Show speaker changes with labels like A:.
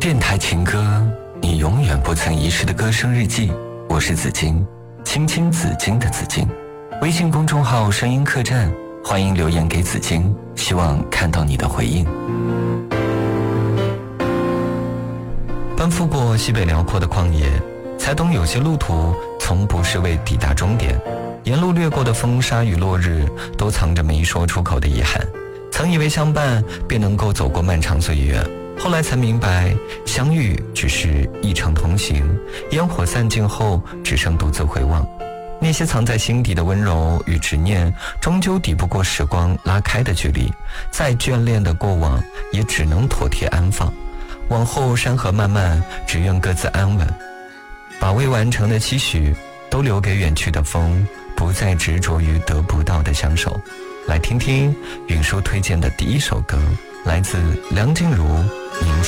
A: 电台情歌，你永远不曾遗失的歌声日记。我是紫金，青青紫金的紫金。微信公众号声音客栈，欢迎留言给紫金，希望看到你的回应。奔赴过西北辽阔的旷野，才懂有些路途从不是为抵达终点，沿路掠过的风沙与落日都藏着没说出口的遗憾。曾以为相伴便能够走过漫长岁月，后来才明白，相遇只是一程同行，烟火散尽后只剩独自回望。那些藏在心底的温柔与执念，终究抵不过时光拉开的距离，再眷恋的过往也只能妥帖安放。往后山河漫漫，只愿各自安稳，把未完成的期许都留给远去的风，不再执着于得不到的相守。来听听允叔推荐的第一首歌，来自梁静茹，